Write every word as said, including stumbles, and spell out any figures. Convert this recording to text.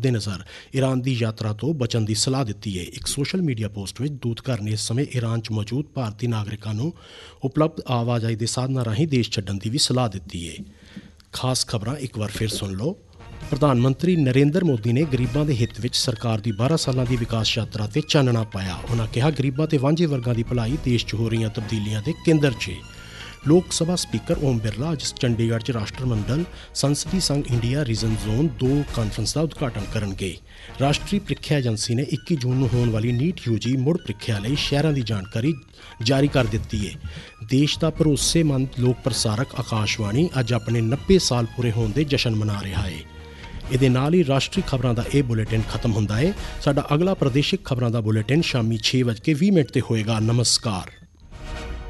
ਮੱਦੇਨਜ਼ਰ ਈਰਾਨ ਦੀ ਯਾਤਰਾ ਤੋਂ ਬਚਣ ਦੀ ਸਲਾਹ ਦਿੱਤੀ ਹੈ। ਇੱਕ ਸੋਸ਼ਲ ਮੀਡੀਆ ਪੋਸਟ ਵਿੱਚ ਦੂਤਘਰ ਨੇ ਇਸ ਸਮੇਂ ਈਰਾਨ 'ਚ ਮੌਜੂਦ ਭਾਰਤੀ ਨਾਗਰਿਕਾਂ ਨੂੰ ਉਪਲਬਧ ਆਵਾਜਾਈ ਦੇ ਸਾਧਨਾਂ ਰਾਹੀਂ ਦੇਸ਼ ਛੱਡਣ ਦੀ ਵੀ ਸਲਾਹ ਦਿੱਤੀ ਹੈ। ਖਾਸ ਖਬਰਾਂ ਇੱਕ ਵਾਰ ਫਿਰ ਸੁਣ ਲਓ। ਪ੍ਰਧਾਨ ਮੰਤਰੀ ਨਰਿੰਦਰ ਮੋਦੀ ਨੇ ਗਰੀਬਾਂ ਦੇ ਹਿੱਤ ਵਿੱਚ ਸਰਕਾਰ ਦੀ ਬਾਰਾਂ ਸਾਲਾਂ ਦੀ ਵਿਕਾਸ ਯਾਤਰਾ ਤੇ ਚਾਨਣਾ ਪਾਇਆ। ਉਹਨਾਂ ਕਿਹਾ ਗਰੀਬਾਂ ਤੇ ਵਾਂਝੇ ਵਰਗਾਂ ਦੀ ਭਲਾਈ ਦੇਸ਼ 'ਚ ਹੋ ਰਹੀਆਂ ਤਬਦੀਲੀਆਂ ਦੇ ਕੇਂਦਰ 'ਚ। ਲੋਕ ਸਭਾ ਸਪੀਕਰ ਓਮ ਬਿਰਲਾ ਅੱਜ ਚੰਡੀਗੜ੍ਹ 'ਚ ਰਾਸ਼ਟਰਮੰਡਲ ਸੰਸਦੀ ਸੰਘ ਇੰਡੀਆ ਰੀਜਨ ਜ਼ੋਨ ਦੋ ਕਾਨਫਰੰਸ ਦਾ ਉਦਘਾਟਨ ਕਰਨਗੇ। ਰਾਸ਼ਟਰੀ ਪ੍ਰੀਖਿਆ ਏਜੰਸੀ ਨੇ ਇੱਕੀ ਜੂਨ ਨੂੰ ਹੋਣ ਵਾਲੀ ਨੀਟ ਯੂ ਜੀ ਮੁੜ ਪ੍ਰੀਖਿਆ ਲਈ ਸ਼ਹਿਰਾਂ ਦੀ ਜਾਣਕਾਰੀ ਜਾਰੀ ਕਰ ਦਿੱਤੀ ਹੈ। ਦੇਸ਼ ਦਾ ਭਰੋਸੇਮੰਦ ਲੋਕ ਪ੍ਰਸਾਰਕ ਆਕਾਸ਼ਵਾਣੀ ਅੱਜ ਆਪਣੇ ਨੱਬੇ ਸਾਲ ਪੂਰੇ ਹੋਣ ਦੇ ਜਸ਼ਨ ਮਨਾ ਰਿਹਾ ਹੈ। ਇਹਦੇ ਨਾਲ ਹੀ ਰਾਸ਼ਟਰੀ ਖਬਰਾਂ ਦਾ ਇਹ ਬੁਲੇਟਿਨ ਖਤਮ ਹੁੰਦਾ ਹੈ। ਸਾਡਾ ਅਗਲਾ ਪ੍ਰਦੇਸ਼ਿਕ ਖਬਰਾਂ ਦਾ ਬੁਲੇਟਿਨ ਸ਼ਾਮੀ ਛੇ ਵੱਜ ਕੇ ਵੀਹ ਮਿੰਟ 'ਤੇ ਹੋਏਗਾ। ਨਮਸਕਾਰ।